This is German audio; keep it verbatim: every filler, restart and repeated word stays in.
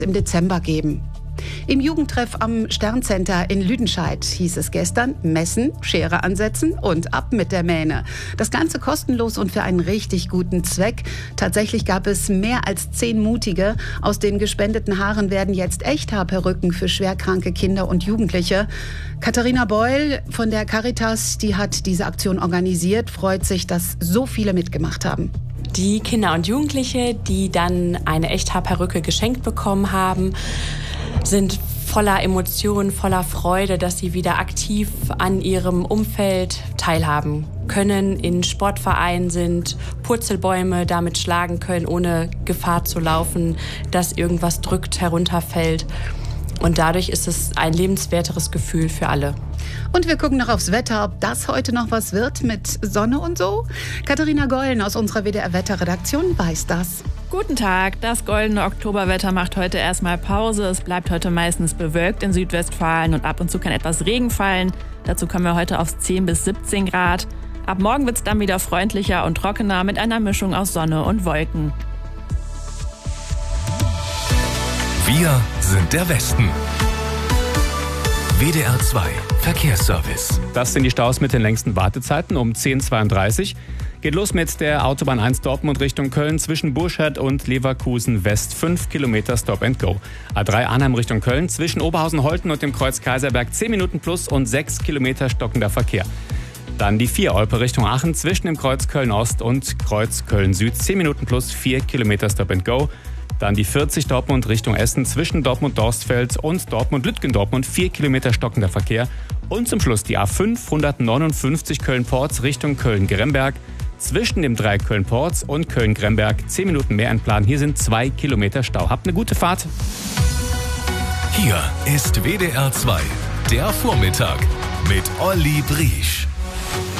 im Dezember geben. Im Jugendtreff am Sterncenter in Lüdenscheid hieß es gestern, messen, Schere ansetzen und ab mit der Mähne. Das Ganze kostenlos und für einen richtig guten Zweck. Tatsächlich gab es mehr als zehn Mutige. Aus den gespendeten Haaren werden jetzt Echthaarperücken für schwerkranke Kinder und Jugendliche. Katharina Beul von der Caritas, die hat diese Aktion organisiert, freut sich, dass so viele mitgemacht haben. Die Kinder und Jugendliche, die dann eine Echthaarperücke geschenkt bekommen haben, sind voller Emotionen, voller Freude, dass sie wieder aktiv an ihrem Umfeld teilhaben können, in Sportvereinen sind, Purzelbäume damit schlagen können, ohne Gefahr zu laufen, dass irgendwas drückt, herunterfällt. Und dadurch ist es ein lebenswerteres Gefühl für alle. Und wir gucken noch aufs Wetter, ob das heute noch was wird mit Sonne und so. Katharina Gollen aus unserer W D R-Wetterredaktion weiß das. Guten Tag, das goldene Oktoberwetter macht heute erstmal Pause. Es bleibt heute meistens bewölkt in Südwestfalen und ab und zu kann etwas Regen fallen. Dazu kommen wir heute auf zehn bis siebzehn Grad. Ab morgen wird es dann wieder freundlicher und trockener mit einer Mischung aus Sonne und Wolken. Wir sind der Westen. W D R zwei Verkehrsservice. Das sind die Staus mit den längsten Wartezeiten um zehn Uhr zweiunddreißig. Geht los mit der Autobahn eins Dortmund Richtung Köln zwischen Burscheid und Leverkusen West. fünf Kilometer Stop and Go. A drei Arnhem Richtung Köln zwischen Oberhausen-Holten und dem Kreuz Kaiserberg zehn Minuten plus und sechs Kilometer stockender Verkehr. Dann die vier Olpe Richtung Aachen zwischen dem Kreuz Köln Ost und Kreuz Köln Süd zehn Minuten plus vier Kilometer Stop and Go. Dann die vierzig Dortmund Richtung Essen zwischen Dortmund-Dorstfeld und Dortmund-Lütgendortmund vier Kilometer stockender Verkehr. Und zum Schluss die A fünfhundertneunundfünfzig Köln-Porz Richtung Köln-Gremberg. Zwischen dem Dreieck Köln-Porz und Köln-Gremberg zehn Minuten mehr entplanen. Hier sind zwei Kilometer Stau. Habt eine gute Fahrt. Hier ist W D R zwei, der Vormittag mit Olli Briesch.